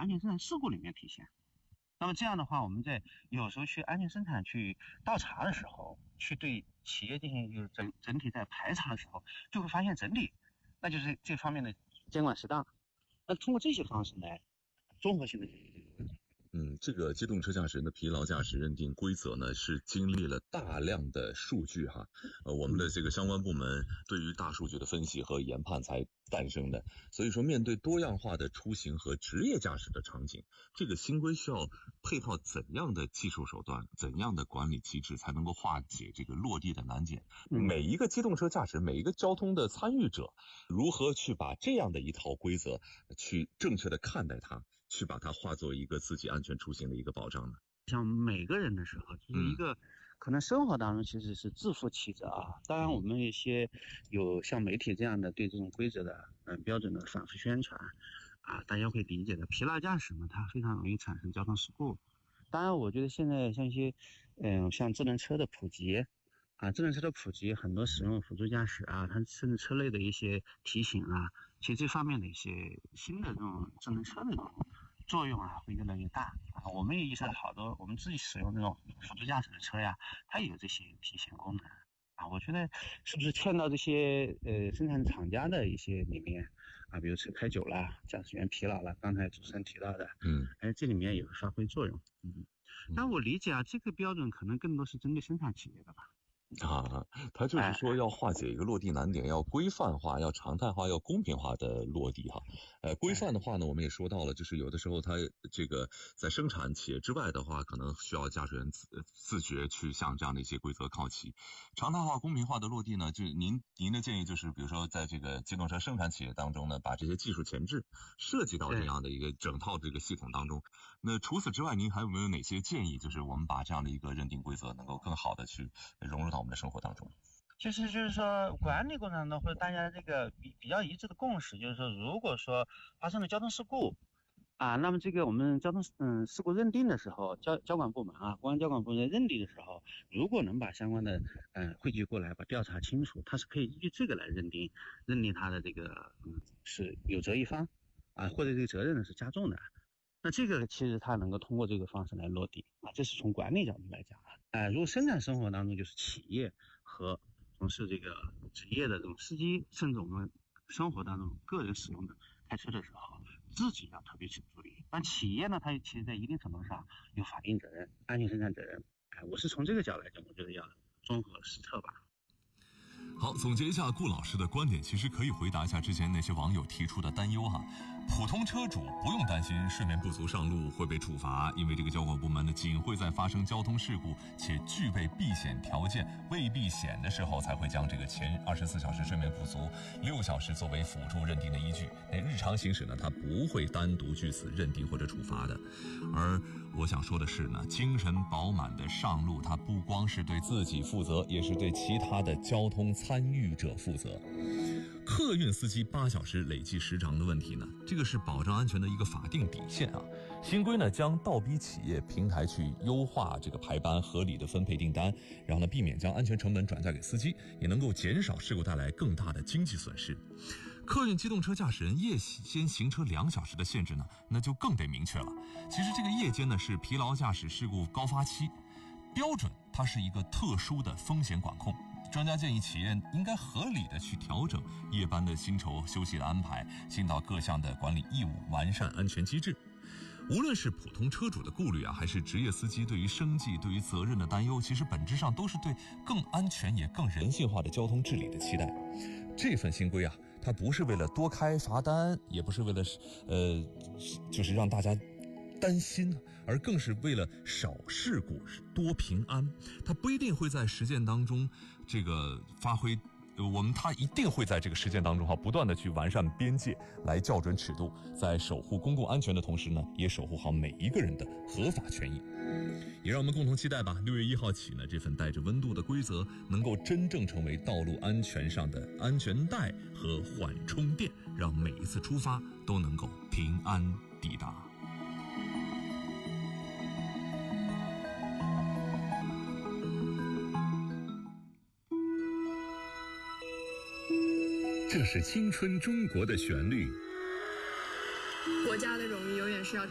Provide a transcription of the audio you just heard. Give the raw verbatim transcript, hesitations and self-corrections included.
安全生产事故里面体现。那么这样的话，我们在有时候去安全生产去倒查的时候，去对企业进行就是整整体在排查的时候，就会发现整体那就是这方面的监管失当。那通过这些方式来综合性的解决这个问题。 嗯，这个机动车驾驶人的疲劳驾驶认定规则呢，是经历了大量的数据哈，呃，我们的这个相关部门对于大数据的分析和研判才诞生的。所以说，面对多样化的出行和职业驾驶的场景，这个新规需要配套怎样的技术手段、怎样的管理机制，才能够化解这个落地的难点？每一个机动车驾驶，每一个交通的参与者，如何去把这样的一套规则去正确的看待它？去把它化作一个自己安全出行的一个保障呢？ 像每个人的时候，就是一个、嗯、可能生活当中其实是自负其责啊。当然，我们一些有像媒体这样的对这种规则的嗯标准的反复宣传啊，大家会理解的。疲劳驾驶嘛，它非常容易产生交通事故。当然，我觉得现在像一些嗯像智能车的普及啊，智能车的普及，很多使用辅助驾驶啊，它甚至车内的一些提醒啊，其实这方面的一些新的这种智能车的这种作用啊会越来越大啊。我们也意识到好多我们自己使用那种辅助驾驶的车呀，它也有这些提醒功能啊。我觉得是不是嵌到这些呃生产厂家的一些里面啊，比如车开久了，驾驶员疲劳了，刚才主持人提到的，嗯，哎，这里面也会发挥作用。嗯，但我理解啊，这个标准可能更多是针对生产企业的吧。 啊，他就是说要化解一个落地难点，要规范化，要常态化，要公平化的落地哈。呃，规范的话呢，我们也说到了，就是有的时候它这个在生产企业之外的话，可能需要驾驶员自自觉去向这样的一些规则靠齐。常态化、公平化的落地呢，就您您的建议就是，比如说在这个机动车生产企业当中呢，把这些技术前置设计到这样的一个整套这个系统当中。那除此之外，您还有没有哪些建议？就是我们把这样的一个认定规则能够更好的去融入到我们的生活当中。 其实就是说管理过程中或者大家这个比比较一致的共识，就是说如果说发生了交通事故啊，那么这个我们交通嗯事故认定的时候，交交管部门啊，公安交管部门认定的时候，如果能把相关的嗯汇聚过来，把调查清楚，它是可以依据这个来认定认定它的这个嗯是有责一方啊，或者这个责任呢是加重的。那这个其实它能够通过这个方式来落地啊，这是从管理角度来讲啊。哎，如果生产生活当中就是企业和从事这个职业的这种司机，甚至我们生活当中个人使用的开车的时候，自己要特别去注意。但企业呢，它其实在一定程度上有法定责任、安全生产责任。哎，我是从这个角度来讲，我觉得要综合施策吧。 好，总结一下顾老师的观点，其实可以回答一下之前那些网友提出的担忧哈。普通车主不用担心睡眠不足上路会被处罚，因为这个交管部门呢仅会在发生交通事故且具备避险条件未避险的时候才会将这个前二十四小时睡眠不足六小时作为辅助认定的依据。那日常行驶呢，它不会单独据此认定或者处罚的。而我想说的是呢，精神饱满的上路，它不光是对自己负责，也是对其他的交通参与者负责。客运司机八小时累计时长的问题呢，这个是保障安全的一个法定底线啊。新规呢将倒逼企业平台去优化这个排班，合理的分配订单，然后呢避免将安全成本转嫁给司机，也能够减少事故带来更大的经济损失。客运机动车驾驶人夜间行车两小时的限制呢，那就更得明确了。其实这个夜间呢是疲劳驾驶事故高发期，标准它是一个特殊的风险管控。专家建议企业应该合理的去调整夜班的薪酬休息的安排，尽到各项的管理义务，完善安全机制。无论是普通车主的顾虑啊，还是职业司机对于生计、对于责任的担忧，其实本质上都是对更安全也更人性化的交通治理的期待。这份新规啊，它不是为了多开罚单，也不是为了呃，就是让大家担心，而更是为了少事故多平安。它不一定会在实践当中这个发挥我们它一定会在这个实践当中哈，不断的去完善边界，来校准尺度，在守护公共安全的同时呢，也守护好每一个人的合法权益。也让我们共同期待吧，六月一号起呢，这份带着温度的规则能够真正成为道路安全上的安全带和缓冲垫，让每一次出发都能够平安抵达。 这是青春中国的旋律。 国家的荣誉永远是要